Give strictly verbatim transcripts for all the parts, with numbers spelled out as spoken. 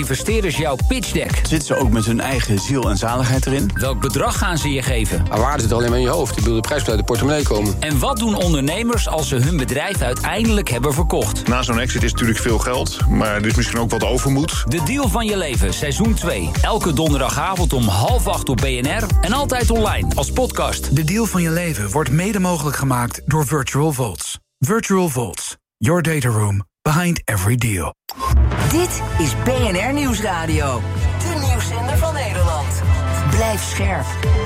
Investeerders jouw pitch deck? Zitten ze ook met hun eigen ziel en zaligheid erin? Welk bedrag gaan ze je geven? Maar waarde zit alleen maar in je hoofd. Die wil de prijs uit de portemonnee komen. En wat doen ondernemers als ze hun bedrijf uiteindelijk hebben verkocht? Na zo'n exit is natuurlijk veel geld, maar er is misschien ook wat overmoed. De Deal van je leven, seizoen twee. Elke donderdagavond om half acht op B N R en altijd online als podcast. De Deal van je leven wordt mede mogelijk gemaakt door Virtual Vaults. Virtual Vaults, your data room behind every deal. Dit is B N R Nieuwsradio, de nieuwszender van Nederland. Blijf scherp.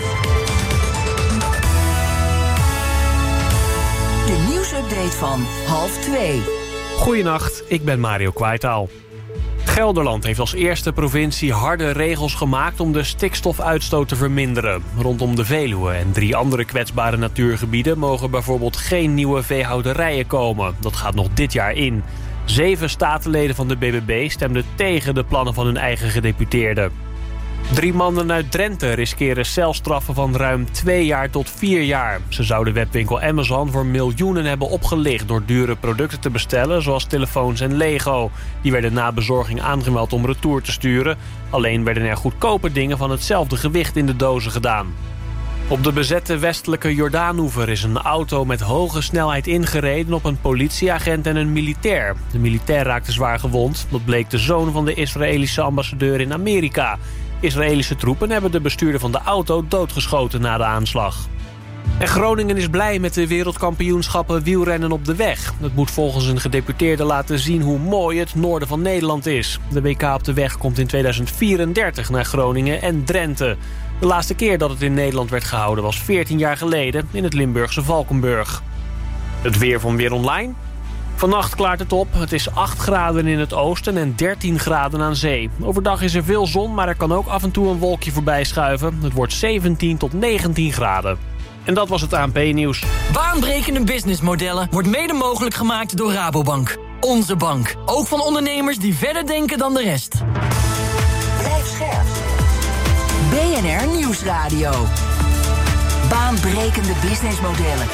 De nieuwsupdate van half twee. Goedenacht, ik ben Mario Kwaitaal. Gelderland heeft als eerste provincie harde regels gemaakt om de stikstofuitstoot te verminderen. Rondom de Veluwe en drie andere kwetsbare natuurgebieden mogen bijvoorbeeld geen nieuwe veehouderijen komen. Dat gaat nog dit jaar in. Zeven statenleden van de B B B stemden tegen de plannen van hun eigen gedeputeerden. Drie mannen uit Drenthe riskeren celstraffen van ruim twee jaar tot vier jaar. Ze zouden webwinkel Amazon voor miljoenen hebben opgelicht door dure producten te bestellen, zoals telefoons en Lego. Die werden na bezorging aangemeld om retour te sturen. Alleen werden er goedkope dingen van hetzelfde gewicht in de dozen gedaan. Op de bezette westelijke Jordaanoever is een auto met hoge snelheid ingereden op een politieagent en een militair. De militair raakte zwaar gewond. Dat bleek de zoon van de Israëlische ambassadeur in Amerika. Israëlische troepen hebben de bestuurder van de auto doodgeschoten na de aanslag. En Groningen is blij met de wereldkampioenschappen wielrennen op de weg. Het moet volgens een gedeputeerde laten zien hoe mooi het noorden van Nederland is. De W K op de weg komt in tweeduizend vierendertig naar Groningen en Drenthe. De laatste keer dat het in Nederland werd gehouden was veertien jaar geleden in het Limburgse Valkenburg. Het weer van Weer Online. Vannacht klaart het op. Het is acht graden in het oosten en dertien graden aan zee. Overdag is er veel zon, maar er kan ook af en toe een wolkje voorbij schuiven. Het wordt zeventien tot negentien graden. En dat was het A N P-nieuws. Baanbrekende businessmodellen wordt mede mogelijk gemaakt door Rabobank. Onze bank. Ook van ondernemers die verder denken dan de rest. Blijf scherp. B N R Nieuwsradio. Baanbrekende businessmodellen.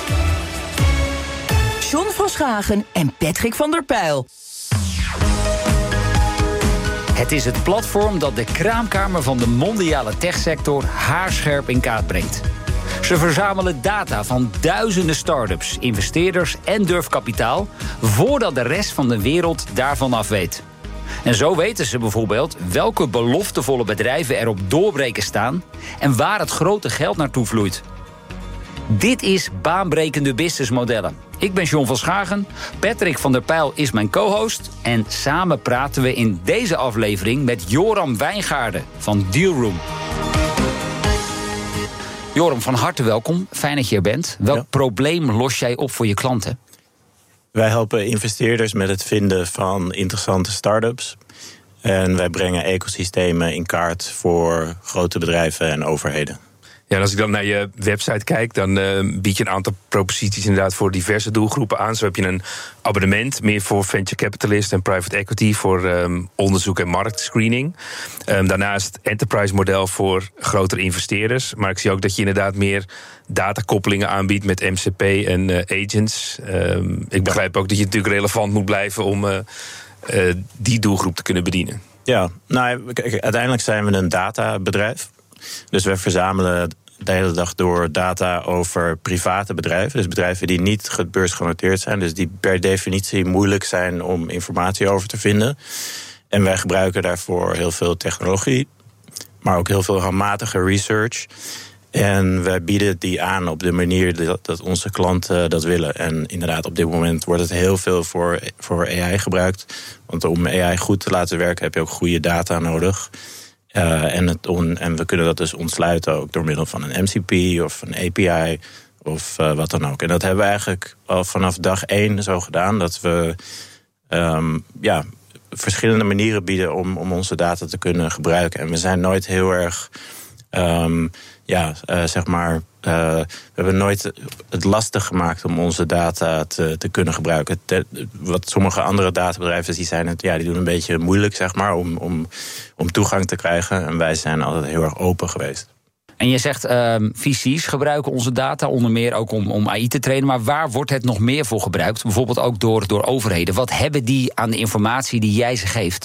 John van Schagen en Patrick van der Pijl. Het is het platform dat de kraamkamer van de mondiale techsector haarscherp in kaart brengt. Ze verzamelen data van duizenden start-ups, investeerders en durfkapitaal voordat de rest van de wereld daarvan af weet. En zo weten ze bijvoorbeeld welke beloftevolle bedrijven er op doorbreken staan en waar het grote geld naartoe vloeit. Dit is baanbrekende businessmodellen. Ik ben John van Schagen, Patrick van der Pijl is mijn co-host en samen praten we in deze aflevering met Joram Wijngaarden van Dealroom. Joram, van harte welkom. Fijn dat je er bent. Welk ja. probleem los jij op voor je klanten? Wij helpen investeerders met het vinden van interessante start-ups. En wij brengen ecosystemen in kaart voor grote bedrijven en overheden. Ja, en als ik dan naar je website kijk, dan uh, bied je een aantal proposities inderdaad voor diverse doelgroepen aan. Zo heb je een abonnement, meer voor venture capitalist en private equity, voor um, onderzoek en marktscreening. Um, daarnaast enterprise model voor grotere investeerders. Maar ik zie ook dat je inderdaad meer datakoppelingen aanbiedt met M C P en uh, agents. Um, ik begrijp ook dat je natuurlijk relevant moet blijven om uh, uh, die doelgroep te kunnen bedienen. Ja, nou, kijk, uiteindelijk zijn we een databedrijf. Dus we verzamelen de hele dag door data over private bedrijven. Dus bedrijven die niet beursgenoteerd zijn. Dus die per definitie moeilijk zijn om informatie over te vinden. En wij gebruiken daarvoor heel veel technologie. Maar ook heel veel handmatige research. En wij bieden die aan op de manier dat, dat onze klanten dat willen. En inderdaad, op dit moment wordt het heel veel voor, voor A I gebruikt. Want om A I goed te laten werken heb je ook goede data nodig. Uh, en, het on, en we kunnen dat dus ontsluiten ook door middel van een M C P of een A P I of uh, wat dan ook. En dat hebben we eigenlijk al vanaf dag één zo gedaan. Dat we um, ja, verschillende manieren bieden om, om onze data te kunnen gebruiken. En we zijn nooit heel erg, um, ja, uh, zeg maar, uh, we hebben nooit het lastig gemaakt om onze data te, te kunnen gebruiken. Te, wat sommige andere databedrijven die zijn het, ja, die doen een beetje moeilijk, zeg maar, om, om, om toegang te krijgen. En wij zijn altijd heel erg open geweest. En je zegt, uh, V C's gebruiken onze data onder meer ook om, om A I te trainen. Maar waar wordt het nog meer voor gebruikt? Bijvoorbeeld ook door, door overheden. Wat hebben die aan de informatie die jij ze geeft?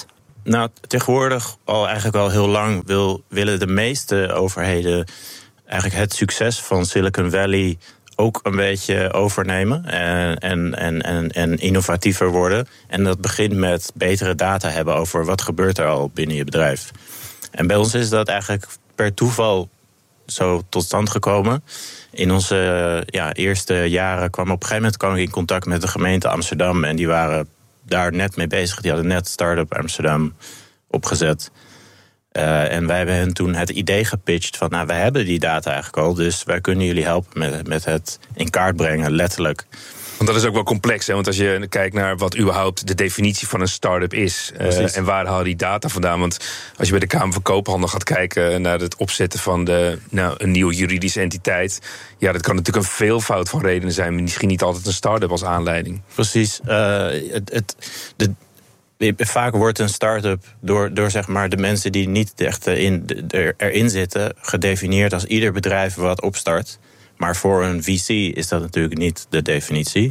Nou, tegenwoordig al eigenlijk al heel lang wil, willen de meeste overheden eigenlijk het succes van Silicon Valley ook een beetje overnemen en, en, en, en, en innovatiever worden. En dat begint met betere data hebben over wat gebeurt er al binnen je bedrijf. En bij ons is dat eigenlijk per toeval zo tot stand gekomen. In onze ja, eerste jaren kwam op een gegeven moment kwam ik in contact met de gemeente Amsterdam. En die waren daar net mee bezig. Die hadden net Startup Amsterdam opgezet. Uh, en wij hebben hen toen het idee gepitcht van, nou, wij hebben die data eigenlijk al, dus wij kunnen jullie helpen met, met het in kaart brengen, letterlijk. Want dat is ook wel complex, hè? Want als je kijkt naar wat überhaupt de definitie van een start-up is, uh, en waar haal je die data vandaan? Want als je bij de Kamer van Koophandel gaat kijken naar het opzetten van de, nou, een nieuwe juridische entiteit, ja, dat kan natuurlijk een veelvoud van redenen zijn, misschien niet altijd een start-up als aanleiding. Precies. Uh, het, het, de, Vaak wordt een start-up door, door zeg maar de mensen die niet echt in, de, erin zitten gedefinieerd als ieder bedrijf wat opstart. Maar voor een V C is dat natuurlijk niet de definitie.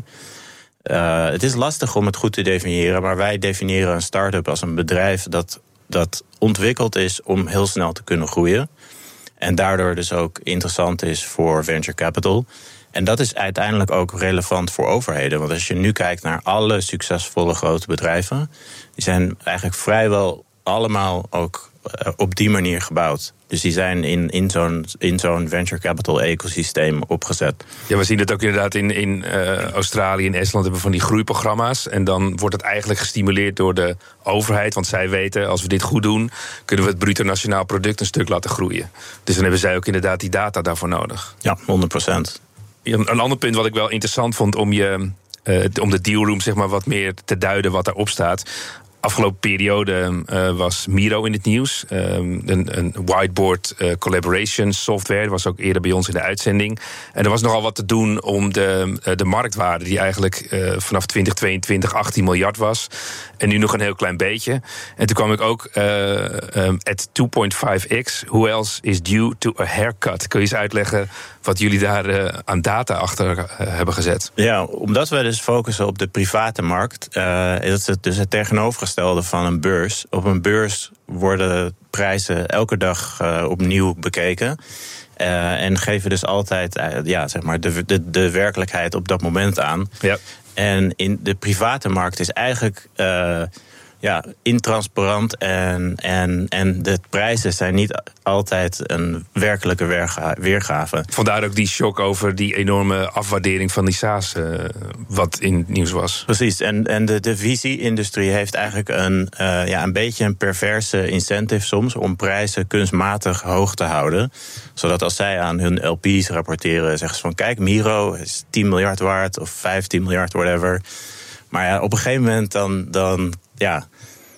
Uh, het is lastig om het goed te definiëren, maar wij definiëren een start-up als een bedrijf dat, dat ontwikkeld is om heel snel te kunnen groeien. En daardoor dus ook interessant is voor venture capital. En dat is uiteindelijk ook relevant voor overheden. Want als je nu kijkt naar alle succesvolle grote bedrijven, die zijn eigenlijk vrijwel allemaal ook op die manier gebouwd. Dus die zijn in, in zo'n in zo'n venture capital ecosysteem opgezet. Ja, we zien dat ook inderdaad in, in uh, Australië en Estland hebben we van die groeiprogramma's. En dan wordt het eigenlijk gestimuleerd door de overheid. Want zij weten, als we dit goed doen, kunnen we het bruto nationaal product een stuk laten groeien. Dus dan hebben zij ook inderdaad die data daarvoor nodig. Ja, honderd procent. Een ander punt wat ik wel interessant vond om, je, uh, om de dealroom zeg maar, wat meer te duiden wat daarop staat. Afgelopen periode uh, was Miro in het nieuws. Um, een, een whiteboard uh, collaboration software. Dat was ook eerder bij ons in de uitzending. En er was nogal wat te doen om de, uh, de marktwaarde, die eigenlijk uh, vanaf twintig tweeëntwintig achttien miljard was. En nu nog een heel klein beetje. En toen kwam ik ook uh, um, at two point five x. Who else is due to a haircut? Kun je eens uitleggen wat jullie daar uh, aan data achter uh, hebben gezet? Ja, omdat wij dus focussen op de private markt. Uh, dat is het, dus het tegenovergestelde van een beurs. Op een beurs worden prijzen elke dag uh, opnieuw bekeken. Uh, en geven dus altijd uh, ja, zeg maar de, de, de werkelijkheid op dat moment aan. Ja. En in de private markt is eigenlijk uh, ja, intransparant. En, en, en de prijzen zijn niet altijd een werkelijke weerga- weergave. Vandaar ook die shock over die enorme afwaardering van die SaaS, uh, wat in het nieuws was. Precies, en, en de, de V C-industrie heeft eigenlijk een, uh, ja, een beetje een perverse incentive soms om prijzen kunstmatig hoog te houden. Zodat als zij aan hun L P's rapporteren, zeggen ze van kijk, Miro is tien miljard waard of vijftien miljard, whatever. Maar ja, op een gegeven moment dan, dan ja,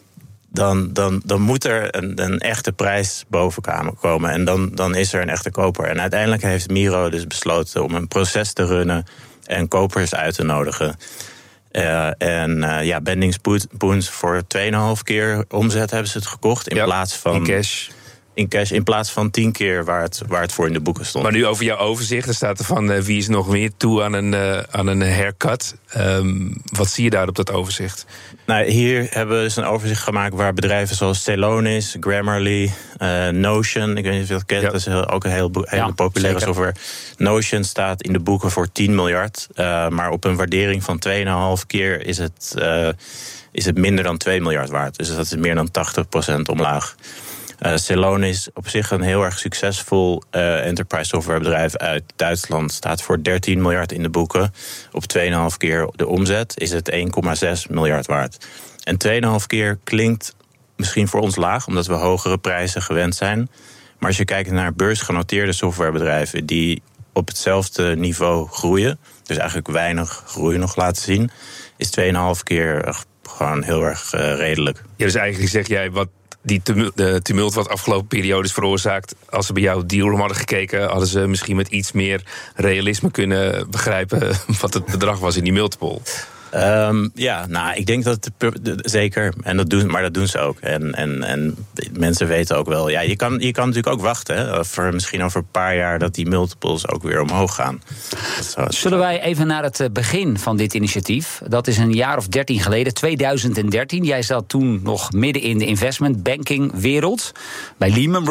dan, dan, dan moet er een, een echte prijs boven komen. En dan, dan is er een echte koper. En uiteindelijk heeft Miro dus besloten om een proces te runnen en kopers uit te nodigen. Uh, en uh, ja, Bending Spoons voor twee komma vijf keer omzet hebben ze het gekocht. In ja, plaats van in cash. In cash, in plaats van tien keer waar het, waar het voor in de boeken stond. Maar nu over jouw overzicht, er staat er van uh, wie is nog meer toe aan een, uh, aan een haircut. Um, wat zie je daar op dat overzicht? Nou, hier hebben we dus een overzicht gemaakt waar bedrijven zoals Celonis, Grammarly, uh, Notion, ik weet niet of je dat kent, ja. Dat is heel, ook een heel, hele ja, populaire zeker. software. Notion staat in de boeken voor tien miljard, uh, maar op een waardering van twee komma vijf keer is het, uh, is het minder dan twee miljard waard. Dus dat is meer dan tachtig procent omlaag. Uh, Celonis is op zich een heel erg succesvol uh, enterprise softwarebedrijf uit Duitsland. Staat voor dertien miljard in de boeken. Op twee komma vijf keer de omzet is het één komma zes miljard waard. En twee komma vijf keer klinkt misschien voor ons laag, omdat we hogere prijzen gewend zijn. Maar als je kijkt naar beursgenoteerde softwarebedrijven die op hetzelfde niveau groeien, dus eigenlijk weinig groei nog laten zien, is twee komma vijf keer gewoon heel erg uh, redelijk. Ja, dus eigenlijk zeg jij wat die tumult, de tumult wat afgelopen periodes veroorzaakt, als ze bij jouw dealroom hadden gekeken, hadden ze misschien met iets meer realisme kunnen begrijpen wat het bedrag was in die multiple. Um, ja, nou, ik denk dat het, zeker. En dat doen, maar dat doen ze ook. En, en, en mensen weten ook wel. Ja, je kan, je kan natuurlijk ook wachten. Hè, voor, misschien over een paar jaar dat die multiples ook weer omhoog gaan. Zullen wij even naar het begin van dit initiatief? Dat is een jaar of dertien geleden, tweeduizend dertien. Jij zat toen nog midden in de investment banking wereld bij Lehman